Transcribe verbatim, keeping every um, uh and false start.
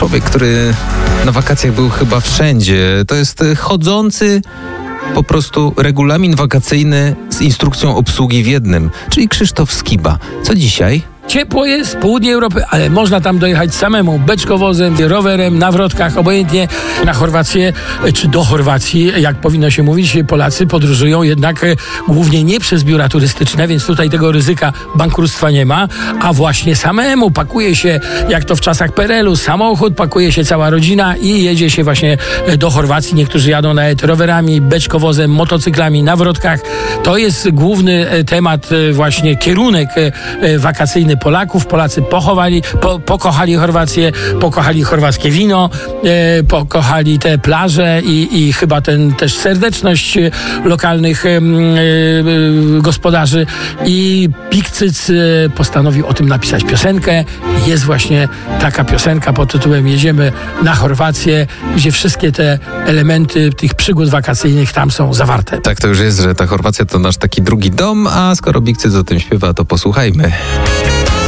człowiek, który na wakacjach był chyba wszędzie. To jest chodzący po prostu regulamin wakacyjny z instrukcją obsługi w jednym, czyli Krzysztof Skiba. Co dzisiaj? Ciepło jest, południe Europy, ale można tam dojechać samemu, beczkowozem, rowerem, na wrotkach, obojętnie na Chorwację, czy do Chorwacji, jak powinno się mówić, Polacy podróżują jednak głównie nie przez biura turystyczne, więc tutaj tego ryzyka bankructwa nie ma, a właśnie samemu pakuje się, jak to w czasach P R L u, samochód, pakuje się cała rodzina i jedzie się właśnie do Chorwacji. Niektórzy jadą nawet rowerami, beczkowozem, motocyklami, na wrotkach. To jest główny temat, właśnie kierunek wakacyjny Polaków. Polacy pochowali, po, pokochali Chorwację, pokochali chorwackie wino, e, pokochali te plaże i, i chyba ten też serdeczność lokalnych e, e, gospodarzy. I Pikcyc e, postanowił o tym napisać piosenkę. Jest właśnie taka piosenka pod tytułem Jedziemy na Chorwację, gdzie wszystkie te elementy tych przygód wakacyjnych tam są zawarte. Tak to już jest, że ta Chorwacja to nasz taki drugi dom, a skoro Pikcyc o tym śpiewa, to posłuchajmy.